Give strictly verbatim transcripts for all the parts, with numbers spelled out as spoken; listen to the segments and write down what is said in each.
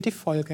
die Folge.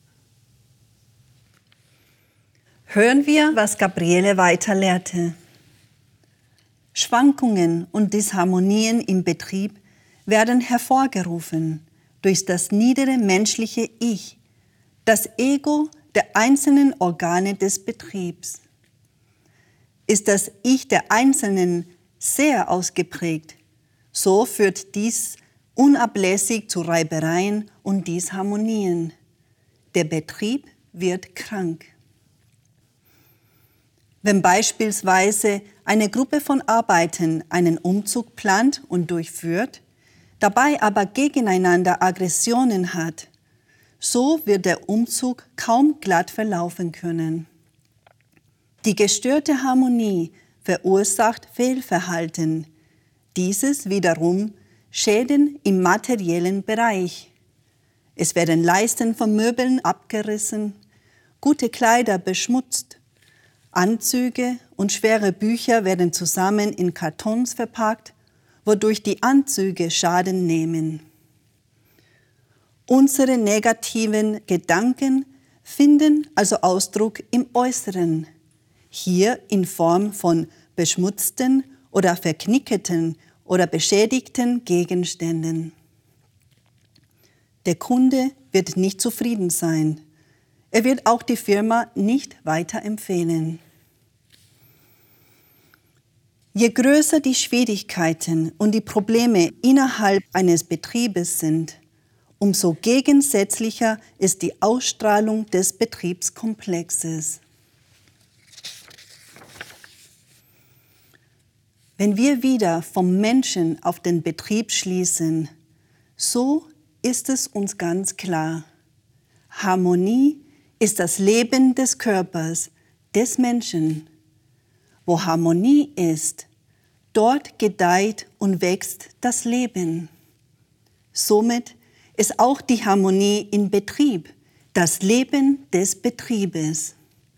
Hören wir, was Gabriele weiter lehrte. Schwankungen und Disharmonien im Betrieb werden hervorgerufen durch das niedere menschliche Ich, das Ego der einzelnen Organe des Betriebs. Ist das Ich der Einzelnen sehr ausgeprägt, so führt dies unablässig zu Reibereien und Disharmonien. Der Betrieb wird krank. Wenn beispielsweise eine Gruppe von Arbeitern einen Umzug plant und durchführt, dabei aber gegeneinander Aggressionen hat, so wird der Umzug kaum glatt verlaufen können. Die gestörte Harmonie verursacht Fehlverhalten. Dieses wiederum Schäden im materiellen Bereich. Es werden Leisten von Möbeln abgerissen, gute Kleider beschmutzt, Anzüge und schwere Bücher werden zusammen in Kartons verpackt, wodurch die Anzüge Schaden nehmen. Unsere negativen Gedanken finden also Ausdruck im Äußeren, hier in Form von beschmutzten oder verknicketen oder beschädigten Gegenständen. Der Kunde wird nicht zufrieden sein. Er wird auch die Firma nicht weiterempfehlen. Je größer die Schwierigkeiten und die Probleme innerhalb eines Betriebes sind, umso gegensätzlicher ist die Ausstrahlung des Betriebskomplexes. Wenn wir wieder vom Menschen auf den Betrieb schließen, so ist es uns ganz klar. Harmonie ist das Leben des Körpers, des Menschen. Wo Harmonie ist, dort gedeiht und wächst das Leben. Somit ist auch die Harmonie im Betrieb das Leben des Betriebes.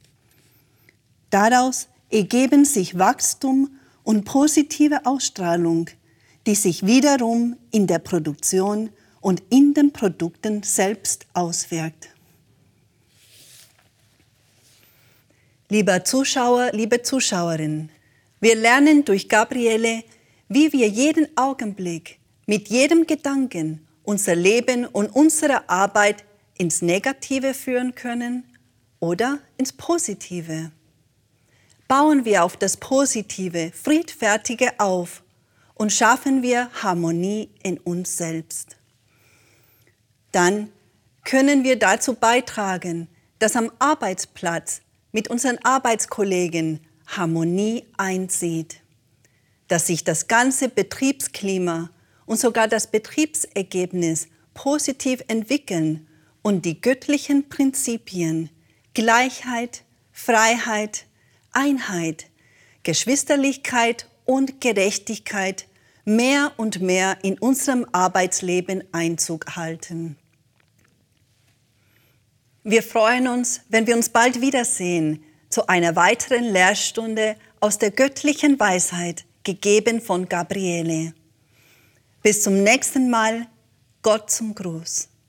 Daraus ergeben sich Wachstum und positive Ausstrahlung, die sich wiederum in der Produktion und in den Produkten selbst auswirkt. Lieber Zuschauer, liebe Zuschauerin, wir lernen durch Gabriele, wie wir jeden Augenblick mit jedem Gedanken unser Leben und unsere Arbeit ins Negative führen können oder ins Positive. Bauen wir auf das Positive, Friedfertige auf und schaffen wir Harmonie in uns selbst. Dann können wir dazu beitragen, dass am Arbeitsplatz mit unseren Arbeitskollegen Harmonie einzieht, dass sich das ganze Betriebsklima und sogar das Betriebsergebnis positiv entwickeln und die göttlichen Prinzipien Gleichheit, Freiheit, Einheit, Geschwisterlichkeit und Gerechtigkeit mehr und mehr in unserem Arbeitsleben Einzug halten. Wir freuen uns, wenn wir uns bald wiedersehen zu einer weiteren Lehrstunde aus der göttlichen Weisheit, gegeben von Gabriele. Bis zum nächsten Mal, Gott zum Gruß.